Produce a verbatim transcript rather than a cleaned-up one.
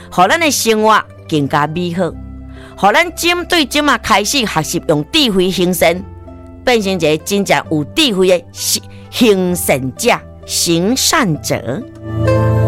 让咱的生活更加美好，让咱针对今啊开始学习用智慧行善，变成一个真正有智慧的行善者、行善者。